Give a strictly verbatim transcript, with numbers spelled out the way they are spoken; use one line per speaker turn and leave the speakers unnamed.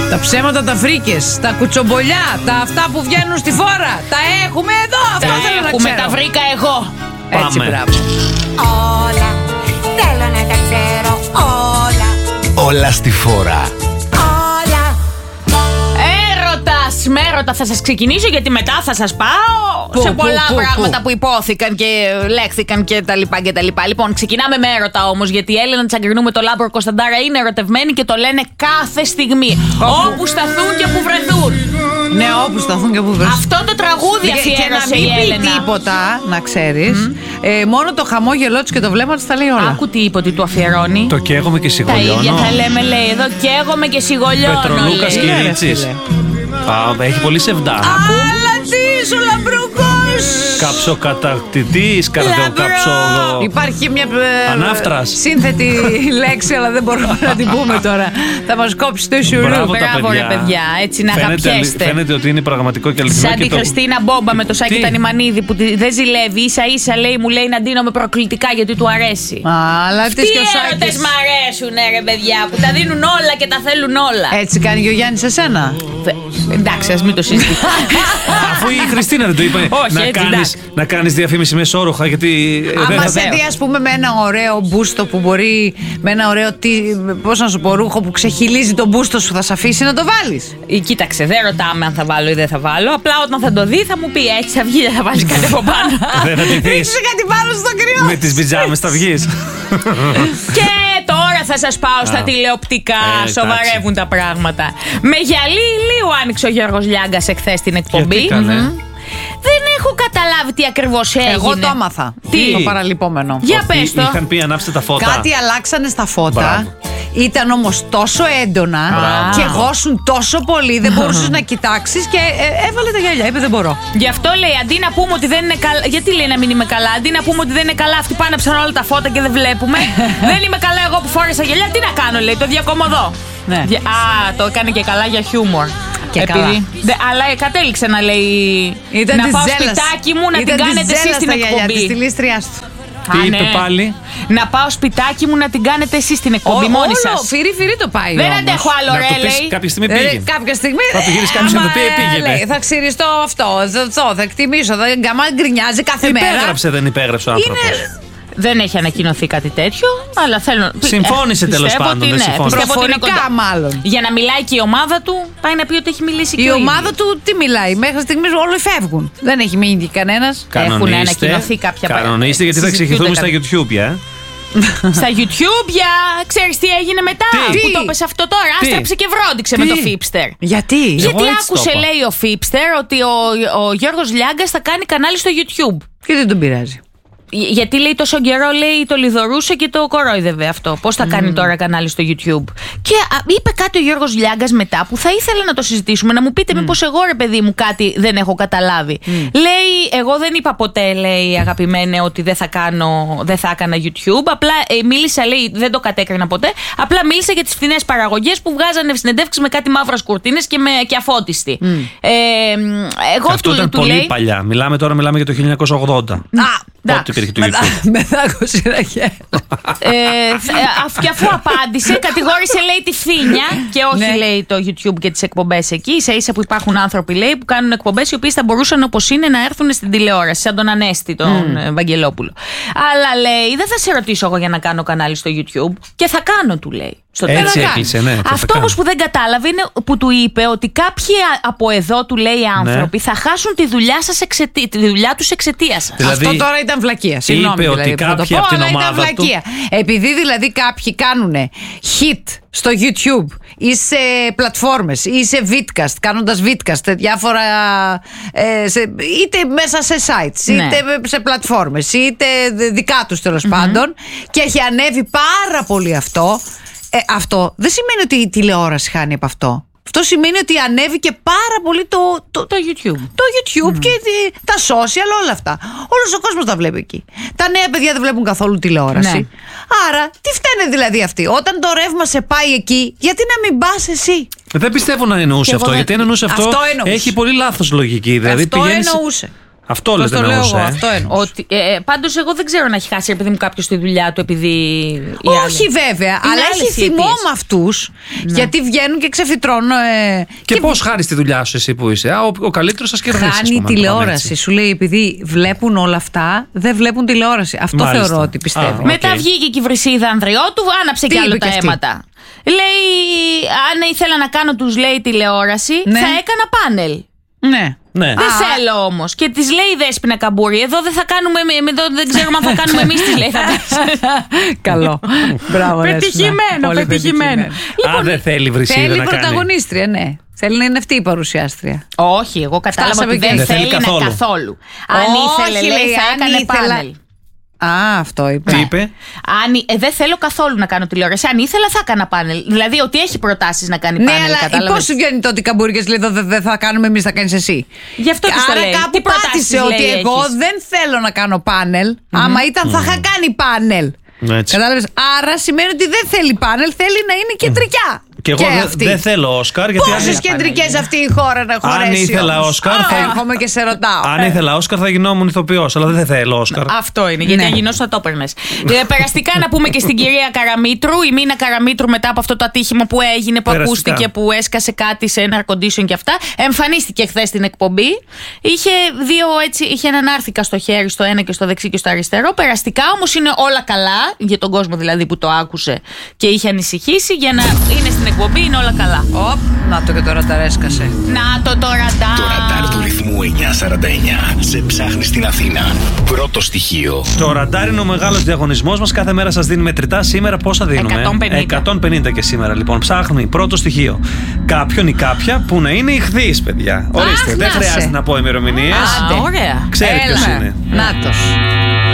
Τα ψέματα τα βρήκες, τα κουτσομπολιά, τα αυτά που βγαίνουν στη φόρα. Τα έχουμε εδώ, αυτό
Τα
θέλω να
έχουμε,
ξέρω.
τα βρήκα εγώ.
Έτσι,
Πάμε.
μπράβο.
Όλα, θέλω να τα ξέρω όλα.
Όλα στη φόρα.
Όλα.
Έρωτας με έρωτα θα σας ξεκινήσω, γιατί μετά θα σας πάω
Πού,
σε
πού,
πολλά
πού,
πράγματα
πού.
που υπόθηκαν και λέχθηκαν και τα λοιπά και τα λοιπά. Λοιπόν, ξεκινάμε με έρωτα όμως, γιατί η Έλενα Τσαγκρινού με το Λάμπρο Κωνσταντάρα είναι ερωτευμένοι και το λένε κάθε στιγμή. Όπου σταθούν και που βρεθούν.
Ναι, όπου σταθούν και όπου βρεθούν.
Αυτό το τραγούδι
Και, και να
αφιέρωσε
μην
η
πει
Έλενα.
τίποτα, να ξέρεις. Ε, μόνο το χαμόγελό της και το βλέμμα της τα λέει όλα.
Άκου τι είπε ότι του αφιερώνει.
Το καίγομαι και
Τα
σιγολιώνω.
ίδια θα λέμε, λέει εδώ, καίγομαι και σιγολιώνω.
Πετρολούκας
λέει.
και
Ναι, ρε,
Ρίτσης.
φίλε.
Α, έχει πολύ σεβδά.
Αλλά τι, ο λαμπρούκος!
Καψοκατακτητής, καρδιοκαψο.
Υπάρχει μια ε,
Ανάφτρας.
σύνθετη λέξη, αλλά δεν μπορούμε να την πούμε τώρα. Θα μας κόψει το ισουρού.
Μπράβο τα
Μπράβο, ρε παιδιά, έτσι να
Φαίνεται,
αγαπιέστε.
φαίνεται ότι είναι πραγματικό και αληθινό.
Σαν
και
τη
το-
Χριστίνα Μπόμπα με το Σάκη
Τι?
Τανιμανίδη που τη- δεν ζηλεύει. Ίσα ίσα λέει, μου λέει να ντύνομαι προκλητικά γιατί του αρέσει.
Α, αλλά
Τι
τις και ο
έρωτες
Σάκης.
μ' αρέσουν, ρε παιδιά, που τα δίνουν όλα και τα θέλουν όλα.
Έτσι κάνει και ο Γιάννης σε σένα.
Βε- Εντάξει, ας μην το συζητήσουμε.
Αφού η Χριστίνα δεν το είπε.
Όχι,
να,
έτσι,
κάνεις,
εντάξει.
να κάνεις διαφήμιση με σόρουχα, γιατί ε, δεν
Άμα
θα...
σε δει, ας πούμε, με ένα ωραίο μπούστο που μπορεί, με ένα ωραίο, τι, πώς να σου πω, ρούχο που ξεχυλίζει τον μπούστο σου, θα σε αφήσει να το βάλεις.
Ε, Κοίταξε, δεν ρωτάμε αν θα βάλω ή δεν θα βάλω. Απλά όταν θα το δει θα μου πει έτσι θα βγει, δεν θα βάλει κάτι από πάνω.
δεν θα τη δεις.
Ρίξε κάτι πάνω στο κρυό.
Με τις πιτζάμες θα βγεις.
Και τώρα θα σας πάω στα
Α.
τηλεοπτικά.
Ε, εντάξει.
Σοβαρεύουν τα πράγματα. Με γυαλί ηλίου άνοιξε ο Γιώργος Λιάγκας εχθές την εκπομπή.
Γιατί, καλέ?
Μμμ. Δεν έχω καταλάβει τι ακριβώς έγινε.
Εγώ το άμαθα.
Τι?
Το παραλυπόμενο.
Για
Ότι
πες το.
Είχαν πει ανάψτε τα φώτα.
Κάτι αλλάξανε στα φώτα.
Μπράβο.
Ήταν όμως τόσο έντονα
Μπράβο.
και γώσουν τόσο πολύ, δεν μπορούσες να κοιτάξεις και ε, έβαλε τα γυαλιά. Είπε δεν μπορώ.
Γι' αυτό λέει, αντί να πούμε ότι δεν είναι καλά. Γιατί λέει να μην είμαι καλά, αντί να πούμε ότι δεν είναι καλά, αυτοί πάναψαν όλα τα φώτα και δεν βλέπουμε. Δεν είμαι καλά εγώ που φόρεσα γυαλιά, τι να κάνω, λέει, το διακομωδώ.
Ναι.
Δια- Α, το έκανε και καλά για χιούμορ.
Και καλά.
Δε, αλλά κατέληξε να λέει.
Ήταν
να
της
πάω
ζέλας.
σπιτάκι μου να
Ήταν
την
της
κάνετε εσείς
ζέλας
στην
τα γυαλιά,
εκπομπή.
της τηλίστριάς του.
Τι
Α,
είπε
ναι.
πάλι?
Να πάω σπιτάκι μου να την κάνετε εσείς στην εκπομπή μόνοι
Όλο,
σας.
φυρί φυρί το πάει.
Δεν
όμως.
αντέχω άλλο,
Να
ρε,
του πεις
λέει.
κάποια στιγμή
Ε,
πήγαινε.
κάποια στιγμή.
Θα του γυρίσει κάποιος να του πει,
άμα,
«Ε, πήγαινε».
λέει, θα ξυριστώ αυτό, θα, θα, θα εκτιμήσω. Θα γκαμά γκρινιάζει κάθε μέρα.
Υπέγραψε, δεν υπέγραψε ο άνθρωπος.
Δεν έχει ανακοινωθεί κάτι τέτοιο, αλλά θέλω.
Συμφώνησε
ε,
τέλος
πιστεύω
πάντων,
ότι
δεν
ναι,
συμφώνησε.
πιστεύω ότι είναι
Προφορικά
κοντά.
μάλλον.
Για να μιλάει και η ομάδα του, πάει να πει ότι έχει μιλήσει και
Η
ο
ομάδα
ίδιος.
του τι μιλάει, μέχρι στιγμής όλοι φεύγουν. Δεν έχει μείνει κανένα.
Έχουν ανακοινωθεί κάποια πράγματα.
Κανονίστε, γιατί θα
Συζητιούνται
εξηγηθούμε στα
κάποια-
YouTube, ε.
Στα YouTube, για ξέρεις τι έγινε μετά.
Τι?
Που το έπεσε αυτό τώρα.
Τι?
Άστραψε και βρόντιξε
Τι?
με το Fipster.
Γιατί?
Γιατί
έτσι το
άκουσε,
είπα.
λέει ο Fipster, ότι ο, ο Γιώργος Λιάγκας θα κάνει κανάλι στο YouTube.
Και δεν τον πειράζει.
Γι- Γιατί λέει τόσο καιρό, λέει, το λιδωρούσε και το κορόιδευε αυτό. Πώς θα κάνει τώρα κανάλι στο YouTube. Και α, είπε κάτι ο Γιώργος Λιάγκας μετά που θα ήθελα να το συζητήσουμε, να μου πείτε μήπως εγώ, ρε παιδί μου, κάτι δεν έχω καταλάβει. Λέει, εγώ δεν είπα ποτέ, λέει, αγαπημένε, ότι δεν θα, κάνω, δεν θα έκανα YouTube. Απλά ε, μίλησα, λέει, δεν το κατέκρινα ποτέ. Απλά μίλησα για τις φθηνές παραγωγές που βγάζανε συνεντεύξεις με κάτι μαύρας κουρτίνες και, με, και αφώτιστη. Ε, εγώ
Αυτό
του,
ήταν
του
πολύ
λέει,
παλιά. Μιλάμε τώρα, μιλάμε για το χίλια εννιακόσια ογδόντα.
Α,
Πότε υπήρχε το YouTube.
με δάκωσε ένα χέρι.
Ε, θ- ε, αφ- και αφού απάντησε, κατηγόρησε, λέει, τη Φθήνια και όχι,
Ναι.
λέει, το YouTube και τις εκπομπές εκεί. Ίσα ίσα που υπάρχουν άνθρωποι, λέει, που κάνουν εκπομπές οι οποίες θα μπορούσαν όπως είναι να έρθουν στην τηλεόραση, σαν τον Ανέστη, τον mm. Βαγγελόπουλο. Αλλά, λέει, δεν θα σε ρωτήσω εγώ για να κάνω κανάλι στο YouTube. Και θα κάνω, του λέει. Στο
Έτσι
τέλος.
έκλεισε, ναι. θα τα
Αυτό
κάνω.
όμως που δεν κατάλαβε είναι που του είπε ότι κάποιοι α- από εδώ, του λέει, άνθρωποι θα χάσουν τη δουλειά, σας εξαιτί- τη δουλειά τους εξαιτίας σας.
Δηλαδή,
Αυτό τώρα ήταν βλακεία. Συγγνώμη,
είπε
δηλαδή,
ότι
που θα το
κάποιοι
πω,
από την
αλλά ήταν
ομάδα του-
βλακεία. Επειδή δηλαδή κάποιοι κάνουν hit στο YouTube ή σε πλατφόρμες ή σε vidcast, κάνοντας vidcast διάφορα, ε, σε, είτε μέσα σε sites,
Ναι.
είτε σε πλατφόρμες, είτε δικά τους τέλος πάντων, και έχει ανέβει πάρα πολύ αυτό. Ε, αυτό δεν σημαίνει ότι η τηλεόραση χάνει από αυτό. Αυτό σημαίνει ότι ανέβηκε πάρα πολύ το, το,
Το YouTube.
το YouTube και τη- τα social, όλα αυτά. Όλος ο κόσμος τα βλέπει εκεί. Τα νέα παιδιά δεν βλέπουν καθόλου τηλεόραση.
Ναι.
Άρα, τι φταίνε δηλαδή αυτοί? Όταν το ρεύμα σε πάει εκεί, γιατί να μην πας εσύ?
Δεν πιστεύω να εννοούσε
Και εγώ
αυτό.
δεν-
Γιατί αν εννοούσε αυτό,
Αυτό εννοούσε.
έχει πολύ λάθος λογική. Δηλαδή
Αυτό
πηγαίνεις-
εννοούσε.
Αυτό
Πώς
λες
το
δεν
λέω
εννοούσα,
εγώ,
ε.
αυτό εννοούσα.
Ότι, ε, πάντως εγώ δεν ξέρω να έχει χάσει επειδή μου κάποιο τη δουλειά του επειδή. οι
Όχι
άλλοι.
βέβαια,
Είναι
αλλά
άλλες
έχει
οι
θυμό
αιτίες.
με αυτούς, γιατί βγαίνουν και ξεφυτρώνουν. Ε,
Και πώς χάρη τη δουλειά σου εσύ που είσαι. Α, ο, ο καλύτερος σας κερδίσει.
χάνει τηλεόραση. Σου λέει, επειδή βλέπουν όλα αυτά, δεν βλέπουν τηλεόραση. Αυτό
Μάλιστα.
θεωρώ ότι πιστεύω.
Α,
Μετά
Οκ.
βγήκε και η Βρυσίδα Ανδριώτου, άναψε
Τι
κι άλλο
είπε
τα
κι αυτή?
αίματα. Λέει, αν ήθελα να κάνω τους λέει τηλεόραση,
Ναι.
θα έκανα πάνελ.
Ναι.
Ναι.
Δεν θέλω όμως. Και τη λέει η Δέσποινα Καμπούρη, εδώ δεν θα κάνουμε, εδώ δεν ξέρουμε αν θα κάνουμε εμείς, τη λέει. Θα
Καλό. Μπράβο, Ρέσνα.
Πετυχημένο,
Πολύ
πετυχημένο.
Α, δεν θέλει Βρυσίδα
Θέλει
να κάνει.
πρωταγωνίστρια, ναι. Θέλει να είναι αυτή η παρουσιάστρια.
Όχι, εγώ κατάλαβα
Φτάσαμε
ότι
εκεί.
δεν
Δεν θέλει
θέλει να
καθόλου.
καθόλου. Αν
Όχι,
ήθελε, λέει,
λέει,
θα
αν
έκανε
ήθελα-
πάνελ.
Α, αυτό είπε.
Τι είπε.
Αν, ε, δεν θέλω καθόλου να κάνω τηλεόραση. Αν ήθελα, θα έκανα πάνελ. Δηλαδή ότι έχει προτάσεις να κάνει
Ναι,
πάνελ.
αλλά
κατάλαβες.
πώ σου βγαίνει τότε οι καμπούρικε, λέει εδώ δεν δεν θα κάνουμε εμεί, θα κάνει εσύ.
Γι' αυτό της το
Άρα
λέει.
κάπου
Τι προτάσεις,
πάτησε
λέει,
ότι εγώ
έχεις?
δεν θέλω να κάνω πάνελ. Άμα ήταν, θα είχα κάνει πάνελ.
Έτσι.
Κατάλαβες. Άρα σημαίνει ότι δεν θέλει πάνελ, θέλει να είναι κεντρικιά.
Και εγώ δεν
αυτή.
δεν θέλω Όσκαρ. Γιατί αν,
Πόσες κεντρικές αυτή η χώρα να χωρέσει.
αν ήθελα
όμως?
Όσκαρ,
Α,
θα-
έρχομαι και σε ρωτάω.
αν ήθελα Όσκαρ θα γινόμουν ηθοποιός. Αλλά δεν θέλω Όσκαρ.
Αυτό είναι, γιατί
Ναι.
αν γινώσου θα το έπαιρνες. ε, περαστικά να πούμε και στην κυρία Καραμήτρου. Η Μίνα Καραμήτρου, μετά από αυτό το ατύχημα που έγινε, που
Περαστικά.
ακούστηκε, που έσκασε κάτι σε ένα air condition και αυτά, εμφανίστηκε χθε στην εκπομπή. Είχε δύο έτσι, είχε έναν άρθικα στο χέρι, στο ένα και στο δεξί και στο αριστερό. Περαστικά όμως είναι όλα καλά, για τον κόσμο δηλαδή που το άκουσε και είχε ανησυχήσει. Για να είναι στην εκπομπή είναι όλα καλά.
Οπ, να το και τώρα τα ρέσκασε.
Να το το ραντάρ.
Το ραντάρ του ρυθμού εννιακόσια σαράντα εννιά σε ψάχνει στην Αθήνα. Πρώτο στοιχείο.
Το ραντάρ είναι ο μεγάλος διαγωνισμός μας. Κάθε μέρα σας δίνει μετρητά. Σήμερα πόσα δίνουμε?
εκατόν πενήντα.
εκατόν πενήντα και σήμερα λοιπόν. Ψάχνει πρώτο στοιχείο κάποιον ή κάποια που να είναι ηχθείς, παιδιά. Ορίστε,
Αχ,
δεν
να σε.
χρειάζεται να πω ημερομηνίες.
Α, ωραία.
Ξέρει ποιος
Έλα.
είναι.
Νάτος.